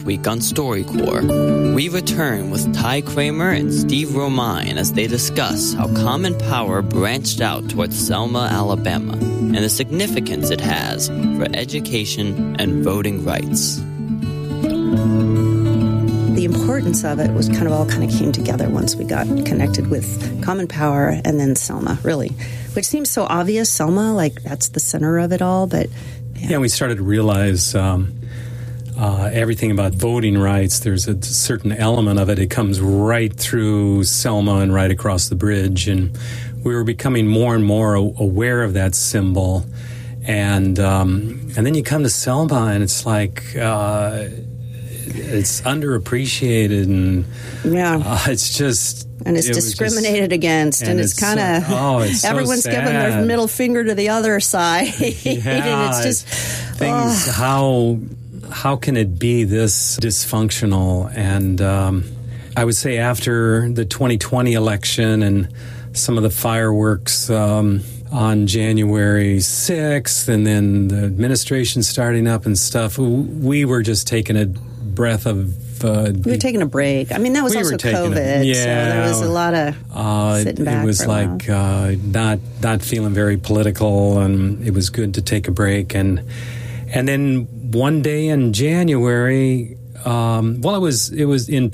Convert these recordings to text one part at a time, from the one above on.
week on StoryCorps. We return with Ty Kramer and Steve Romine as they discuss how Common Power branched out towards Selma, Alabama, and the significance it has for education and voting rights. The importance of it was all came together once we got connected with Common Power and then Selma, really, which seems so obvious. Selma, that's the center of it all, but yeah, we started to realize everything about voting rights. There's a certain element of it. It comes right through Selma and right across the bridge, and we were becoming more and more aware of that symbol. And then you come to Selma, and it's it's underappreciated, and it's just... And it's discriminated against, and it's kind of... everyone's so giving their middle finger to the other side. Yeah, and it's just... Things, how can it be this dysfunctional? And I would say after the 2020 election and some of the fireworks on January 6th, and then the administration starting up and stuff, we were just taking a breath of... we were taking a break. I mean, that was also COVID, so there was a lot of sitting back. It was not feeling very political, and it was good to take a break. And then one day in January, it was in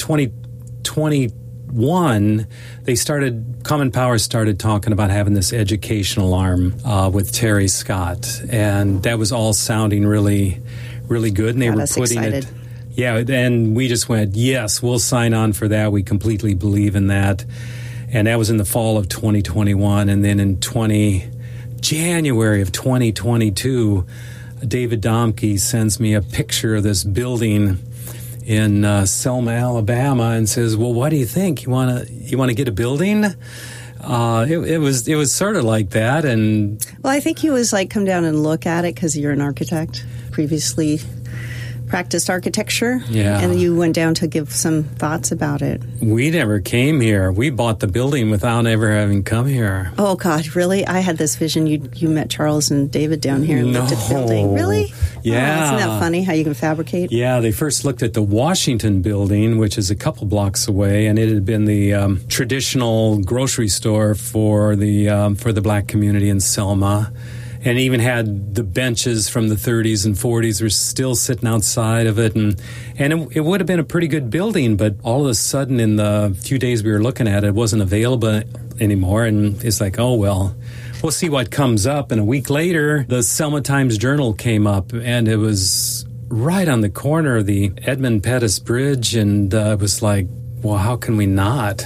2021, Common Power started talking about having this educational arm with Terry Scott, and that was all sounding really, really good. And they were putting excited. Yeah, and we just went, yes, we'll sign on for that. We completely believe in that. And that was in the fall of 2021. And then in January of 2022, David Domke sends me a picture of this building in Selma, Alabama, and says, well, what do you think? You want to get a building? It was sort of like that. And well, I think he was come down and look at it because you're an architect, previously practiced architecture, and you went down to give some thoughts about it. We never came here. We bought the building without ever having come here. Oh, God, really? I had this vision. You met Charles and David down here and looked at the building. Really? Yeah. Isn't that funny how you can fabricate? Yeah, they first looked at the Washington building, which is a couple blocks away, and it had been the traditional grocery store for the black community in Selma. And even had the benches from the 30s and 40s were still sitting outside of it. And it would have been a pretty good building, but all of a sudden in the few days we were looking at it, it wasn't available anymore. And it's oh, well, we'll see what comes up. And a week later, the Selma Times-Journal came up, and it was right on the corner of the Edmund Pettus Bridge. And it was well, how can we not?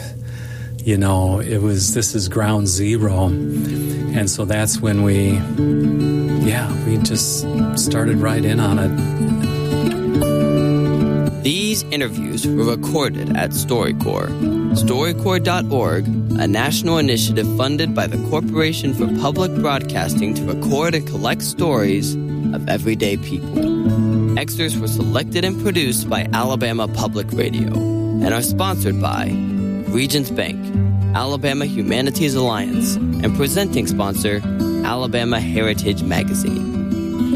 This is ground zero. And so that's when we just started right in on it. These interviews were recorded at StoryCorps. StoryCorps.org, a national initiative funded by the Corporation for Public Broadcasting to record and collect stories of everyday people. Extras were selected and produced by Alabama Public Radio and are sponsored by Regions Bank, Alabama Humanities Alliance, and presenting sponsor, Alabama Heritage Magazine.